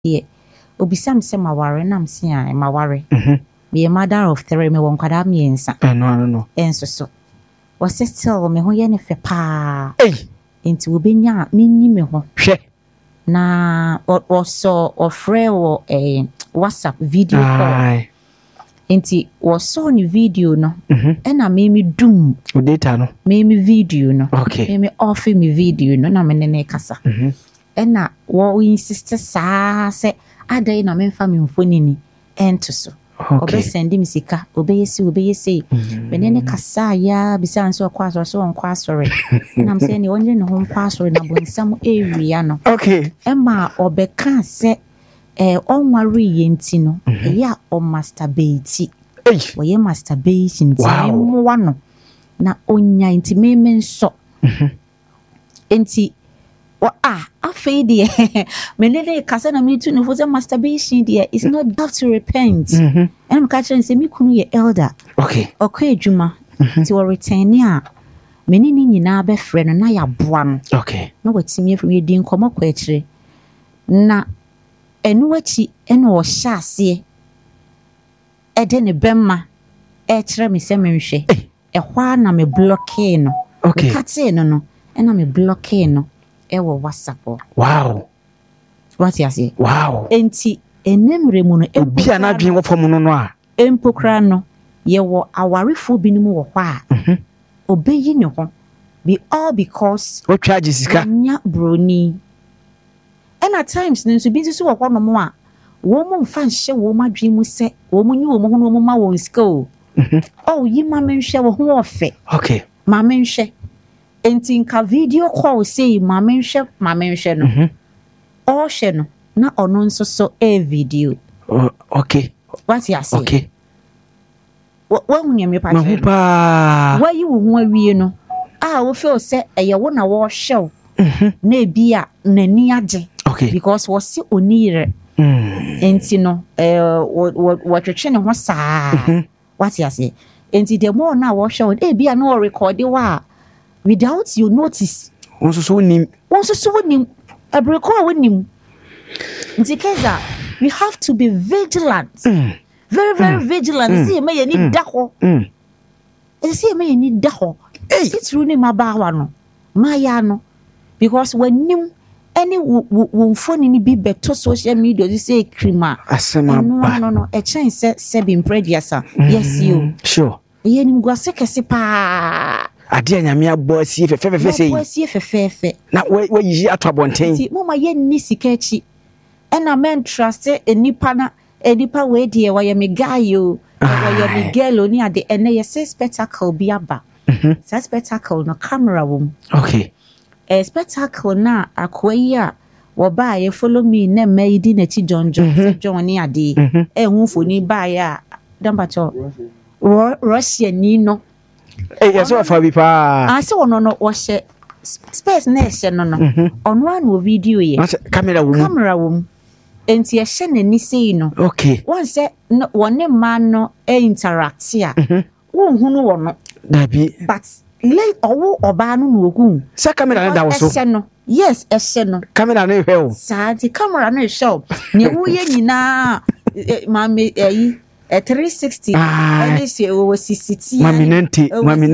Yeah. Obisam se maware na mse a maware. Be a mother of 3 me won kwada miensa. No. Enso so. Was still me ho ye ne fe pa. Hey. Enti obenya minni me ho. Hwe. Na also ofre wo WhatsApp video call. Enti was ni video no. Na me dum. O data no. Me video no. Okay. Me offer me video no na me ne kasa. Na wo insist saa se adai na memfa me mfoni ni ento so. Obe send me sika, obeyesi. Menene kasa ya bisa nso kwaso so on kwasore. Na mse ni onye ne ho kwasore na bonsam area no. Okay. Ema obeka se onware yenti no, ya o masturbate. Oye masturbation nti mmoa no. Na onya nti meme nso. Enti afei de menene kasa na me tu no for masturbation there is not have to repent. I'm catching say me kunu ye elder. Okay. Okay adwuma. Ti wo return a menene nyina be frɛ no na ya boa no. Okay. Na watimi afiri ye din komo kwa akire. Na enu achi ena wo hya ase ede ne bemma kyerɛ me sɛ menhwɛ. Ɛhwa na me blockade no. Okay. Kate no ena me blockade no. Ewo WhatsApp. Wow. What you say? Wow. Enti enemre mu no obi ana dwen wo fam no no a. Empokra no ye wo awarefo binim wo hwa a. Obeyi ne ho. Be all because what charge sika? Nya broni. And at times nso bi nso wo hɔ no mo a wo mo mfa nhye wo madwen mu se wo mo nyi wo mo ho no mo ma wo sika o. Oh yi ma menhwe wo ho ofe. Okay. Ma menhwe. Enti nka video call say ma menhwe no. O hwe no na ono nso so video. Okay. What you say? Okay. What hu me pa. Why you hu awie no? Wo feel say eye wo na wo hwe. Na ebia nani age. Okay. Because wo si onire. Enti no wo twetwe ne ho saa. What you say? Enti the more na wo hwe ebia na wo record wa without you notice. So nim. Abreko wonim. Ntikeza, we have to be vigilant. Very, very vigilant. See me ni daho. See me ni daho. It's really mabawa no. Maya no. Because when nim any phone ni bi beto social media you say krima. Asema no. A chance say be imprediasa. Yes you. Sure. Ye ni gwase kese pa. Ade anyame abo asie fefefe sei. Asie fefefe. Na we yi atwabonten. Ti mo ma ye ni sikachi. Ena men trust enipa na enipa we de wa ye me guy o. Wa ye me girl oni ade ene ye say spectacle bi aba. Say spectacle no camera wom. Okay. Spectacle na akwayi a wo ba ye follow me na mai di na chi John ni ade. Hu foni ba ya dambacho. Russia ni no. Yes, what for pa? I saw no wo hye space na hye no. Ono an video ye. Camera wom. Enti ye hye na ni sei no. Okay. One say one man no interact ya. Wo hu no wo no. Dabi. But late owo oba no no ogun. Say camera na da wo so. No. Yes, hye no. Camera na hwe o. Sa di camera na hwe. Ne wo ye nyina ma me 360 and say o CCT maminente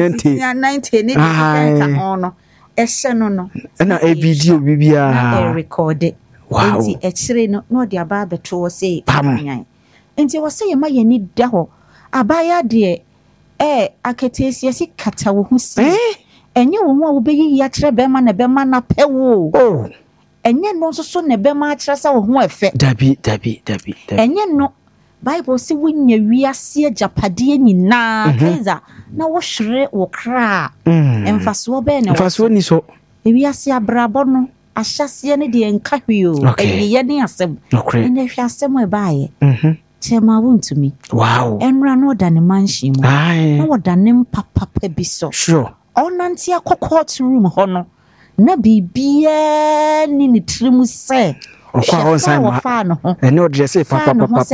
90 ni ka ono no na a video bibia na record wow enti ekire no de aba beto say panyan enti wo say ma ye ni da ho abaya de aketesi si kata wo hu si enye wo ho a wo beyi ya kire be ma na pewo enye no so ne be ma kire sa wo ho efe dabi enye no Bible si wunya wiase agapade nyina kaiza na wo hwere wo kra emfaso be na emfaso ni so wiase abrabo no ahyase ne de enka hweo eyiye ne asem ne hwe asem e baaye chema wuntumi wow enra no da ne manhyi mu na wo da ne papa bi so sure onanti akokot room ho no na bibia ni ne trimu se kwa on sama ene o dresse papa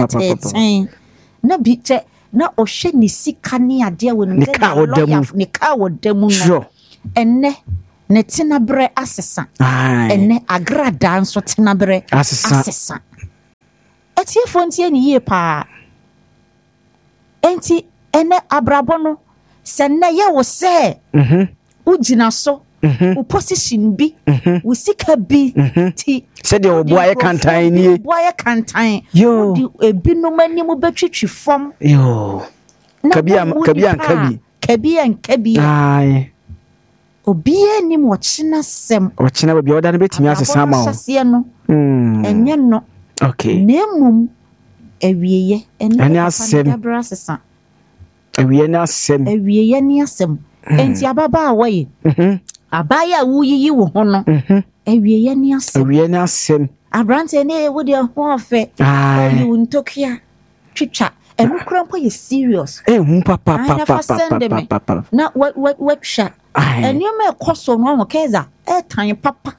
na bi che na o hwe ni sika ni ade wo no ne ka wo damu no ene ne tenabre asesa ene agrada nso tenabre asesa etie fontie ni ye pa enti ene abrabo no se na ye wo se ugina so position bi wo sika bi ti se de oboa kantan ni oboa kantan yo di ebinom anim betwitwi fam yo kabi ai obia nim wochina sem wochina bia oda no betimi asesa ma o enye no okay nemum ewieye ene asem abrasesa ewieye na asem enti ababa awoye abaya wuyiyi wo ho no ewieye ni asem abrante ne wo de ho afe oyi untokia twitwa enu krampo ye serious papa na what sha enu me ekoso no mo keza time papa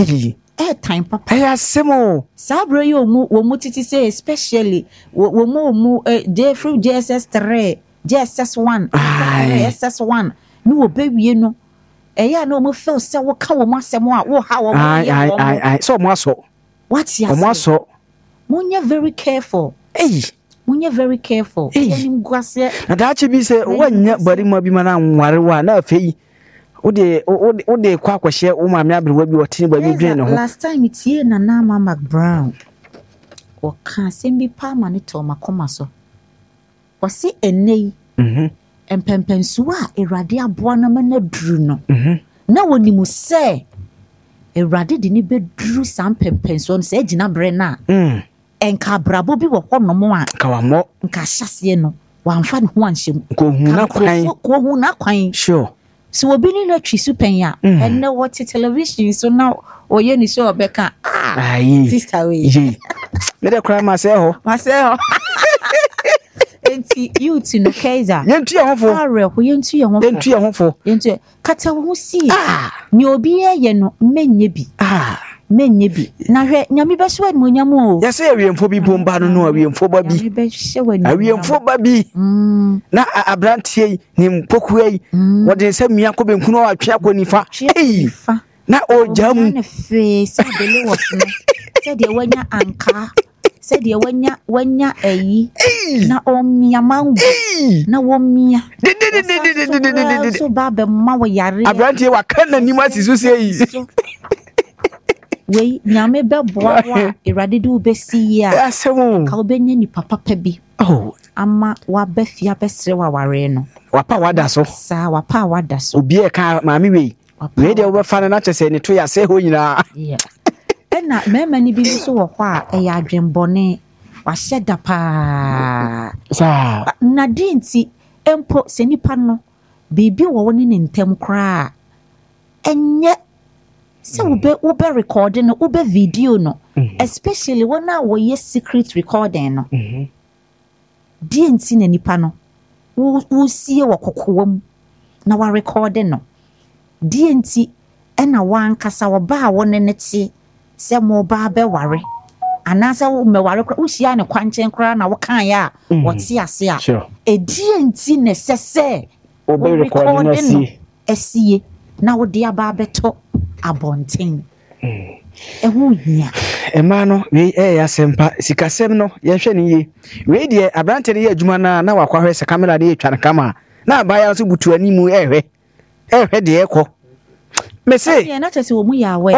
asemo sabre yo mu titi say especially wo mu day through JSS 3 JSS 1 SS 1 no wo bewie no eya na mo feel say wo ka wo masem a wo ha wo ai so mo aso what ya mo aso munye very careful munye very careful enim gwase na daachi bi se wanya bari ma bi mana nware wa na afei ode kwa kwahye wo maame abrewa bi wotini ba bi dwen ne ho last time tie na Mama McBrown o ka sembi pa ma ne to makoma so wose enei empempensu a Ewurade aboa na mana duru no na wonimu se Ewurade de ni beduru sam pempensu no se agina bre na enka brabo bi wo honom a kawamo nka hyase no wamfa ne ho anhyem ko hu na kwan sure so obi ni na twi supen ya enne watch television so na oye ni so obeka sister we me de kra ma se ho enti youth no kaiser yentu ye hofo are ko yentu ye hofo kata wo si ni obi ye no menye bi na hwe nyame be hwe mo nyam o ya se awiemfo bi bomba no awiemfo ba bi awiemfo ba bi na abrantie ni mpoku yi wode se mia ko benkunu wa twa ko nifa na o jamu na fe se bele wo no se de wanya anka se de wanya ayi na o mia mango na wo mia so ba be ma wo yare abrantie wa kan na nima sisu se yi we nyame beboa wa Ewurade de obesi ya ka obenye ni papa bi ama wa befia besre wa ware no wapa wada so obi e ka maami we de obefa na chese ni to ya se ho nyina na mema ni bi so wo hɔ a ɛyɛ adwenbɔne wahyɛ da pa na dinti empo se nipa no bibi wo woni ne ntem kra enye se ube record no ube video no especially when na wo ye secret recording no dinti na nipa no wo sie wo kokowam na wa record no dinti ena wankasa wo ba wo ne ti se mo ba be ware anasa wo me ware kra wo hia ne kwanchen kra na wo kan ya wo ti ase a dinti ne sese wo be record no esie na wo dia ba beto abonten ehu hia ema no we ya sempa sikasem no ye hwe ne ye we de abrante ne ye adwuma na wakwahwe se camera de etwa ne kama na abaya so butu animu ehwe de ekọ me say na tese wo mu ya we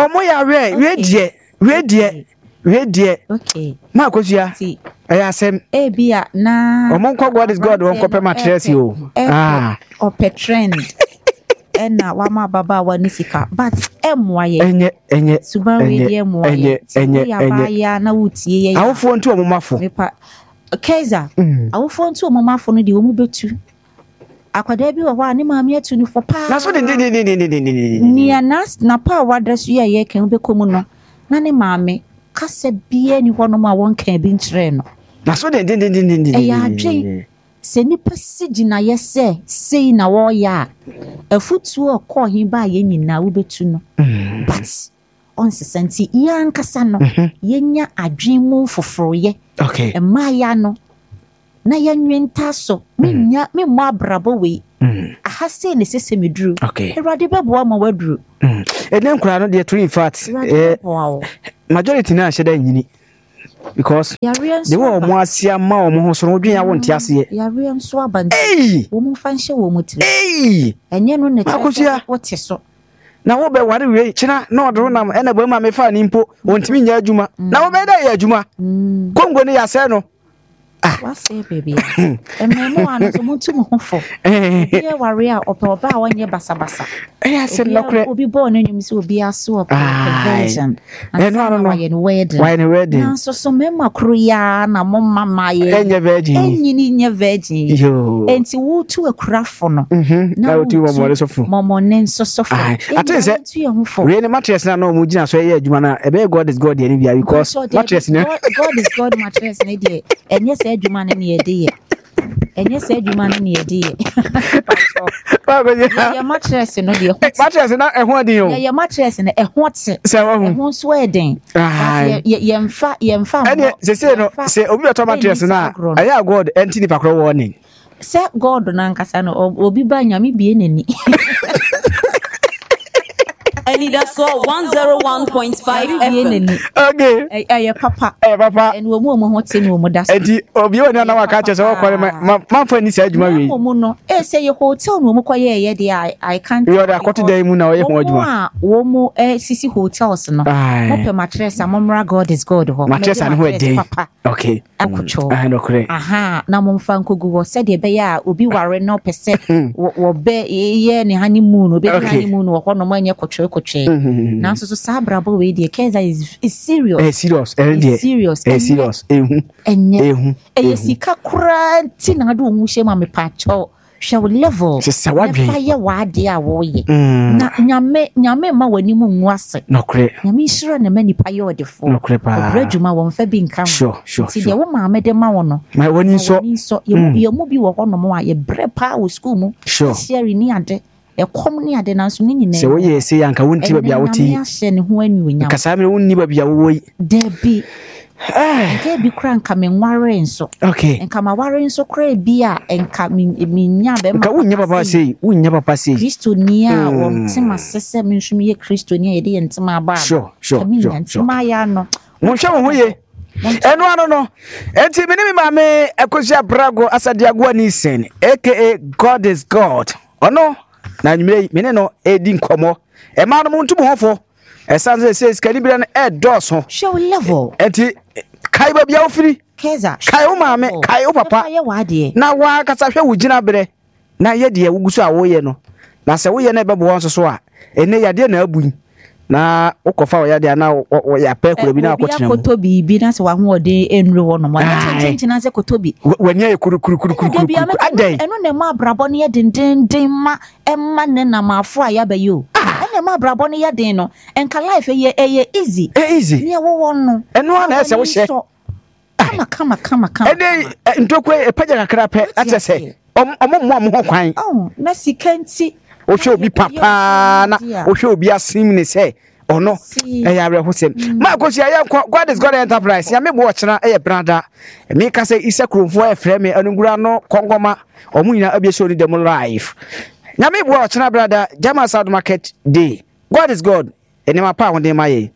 we de okay ma kosua asem bia na omonko God is God won kope materials yo o petrend ena wama baba wa nisika but emwaye enye suba we de emwaye ya na wutie ye awofo ntu omomafo mepa kaiser awofo ntu omomafo no de wo mu betu akwada bi wo hɔ a ne maame atu no fo pa na so de nia na pa wadresu ye kan be komu no na ne maame kasa bia ni hɔ no ma won kan bi nkyerɛ no na so de ya adwe se nipa sigina yese sei na wo ya afutu akọ hin ba ye nyina wo betu no but on sesanti ya nkasa no yenya adwen mu foforo ye okay ema ya no na yenwenta so menya memmo abrabo we ahase ne sese meduru okay Ewurade beboa ma waduru enen kura no de to in fact majority na hyeda nyini because they were more sia ma o mo so no dwen ya wonte ase yare nso abante wo mu fa nhye wo mutire enye no ne wote so na wo be ware we kina na odro nam e na ba ma me fa ni mpo wontimi nya adwuma na wo be da ya adwuma kongo ne ya se no wase baby ememo anu so mutu mu hofo ye ware a oba a wonye basabasa ase no kre obi born anyum so obi aso convention no why in wedding na so mema kro ya na mo mama ye enye virgin enyi nye virgin enti wo tu akurafo no na wo tu mo so fu mo ne nso so fu atense we ne mattress na no mo gina so ye adwuma na e be God is God ye bia because mattress ne God is God mattress ne de enye adwuma ne yede ye enye se adwuma ne yede ye ya mattress no de mattress na ehon den yo ya mattress na ehon te ehon so eden ye mfa ene se no se obi oto mattress na aya God enti ni pakro warning se God na nkasa no obi ba nyame bie nani Elidaso 101.5 FM. Okay. Eye papa. And wo mu ho te no mu da so. Enti obi oni na waka che so kwore ma fa ni sa adwuma we. Mo no say ye hotel no mu kwaye ye de I can't. We are akoti dan mu na we ho adwuma. Wo mu sisi hotels no. Mo pe mattress amomra God is God ho. Mattress an ho dey. Okay. Akucho. No kure. Aha, na mo mfa nkogu wo se de be ya obi ware no pese wo be ye ne honeymoon obi honeymoon wo ho no mo anye kotwe now so sabrabo we the Keza is serious serious ehun sika kura ti na do hu hye ma me pacho hwe level fa ye wade a wo ye na nyame ma wani mu nwase no kre nyame shira na mani pa ye odefo no kre pa obradwuma wo mfa bi nka sure ti de wo ma me de ma wo no ma wani so ye mu bi wo ho no mo a ye bre pa wo school mu share ni ade ekom ni ade nanso ni nyina se wo ye se yanka wonti ba bia woti kasa me wonni ba bia wo yi debi nke bi kra nka me nware nso okay nka ma ware nso kra bi a nka mi nya be ma nka wonya papa sei Kristo ni a wo ntima sese me nso me ye Kristo ni a ye de ntima ba sure ntima ya no mo hwe wo ye eno ano no enti me ni ma me ekosia brago asadiago ani sen aka God is God ono na nyime mene no edi nkomo e ma no muntu hofo esanze se skani bira na doso show level enti kai ba bia ofiri Keza kai o maame kai o papa na wa kasa hwe wugina bere na ye de wugusu a wo ye no na se wo ye na bebo won so a ene yade na abun na ukofa wo yade na wo ya pa kuro bi na akotina ko tobi bi na se wa ho ode enru wo no mo na se ko tobi wanya ye kuru adai eno na ma brabo ne ye dindindin ma emma ne na mafo a ya ba yo ene ma brabo ne ye din no enka life ye easy ne wo no eno na ese wo hye kama ene ntokwe epaja kakra pe atese omo ho kwan na sikanti o hwe obi papa na o hwe obi asim ne se ono eya abre hosem ma ko sia ya God is God enterprise ya me bo ochena eye brada me ka se isakrofo e frɛ me anungura no kongoma omu nyina abieso ni dem life nya me bo ochena brada Jama South Market day God is God ene ma pa wonde maye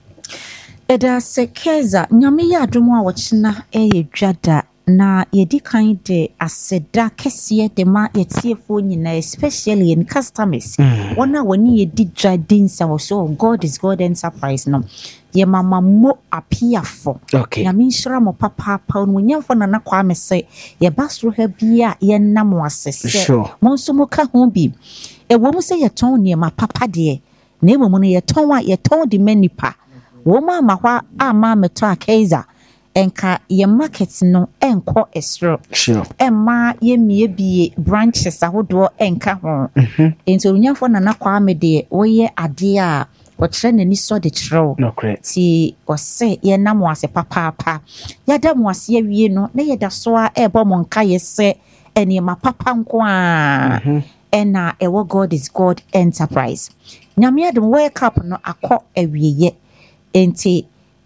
eda sekeza nyame ya adomo a wochena eye dwada na yedi kan de aseda kese de ma yetiefo nyina especially in customers wona woni yedi dwadin sa so God is God enterprise no ye mama mo apiafo ya minshira mo papa no nyamfo na nakwa mese ye basro ha bia ye nam wasese mo nso mo ka ho bi e wo mo se ye ton ne ma papa de na emo no ye ton a ye ton de manipa wo ma mahwa ama meto akeza enka ye market no enko esro emma ye miebie branches ahodo enka ho ento nyamfo na nakwa me de wo ye ade a wotre nani so de trɛw ti ose ye nam wase papa yada mu wase awie no na yeda so a ebo mo nka yese ene ma papa nko a ena ewo God is God enterprise nyame adom wake up no akọ awieye enti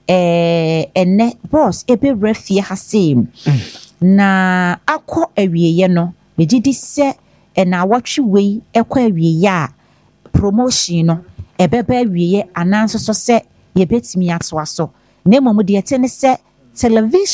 ene boss ebe refie hasem na akọ awieye no megidi se na watwe wei ekọ awieye a promotion no ebeba awieye ananso so se yebetimi atoa so na emom de ete ne se television